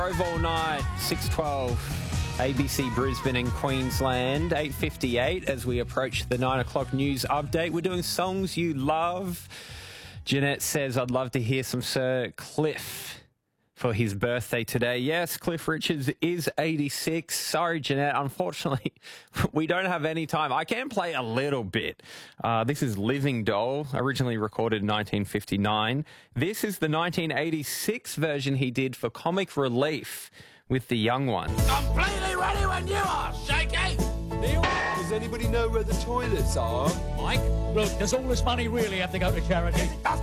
Drove all night, 6:12, ABC Brisbane and Queensland, 8:58 as we approach the 9 o'clock news update. We're doing songs you love. Jeanette says, I'd love to hear some Sir Cliff for his birthday today. Yes, Cliff Richards is 86. Sorry, Jeanette. Unfortunately, we don't have any time. I can play a little bit. This is Living Doll, originally recorded in 1959. This is the 1986 version he did for Comic Relief with the Young Ones. Completely ready when you are, Shaky! Neil, does anybody know where the toilets are? Mike, look, does all this money really have to go to charity?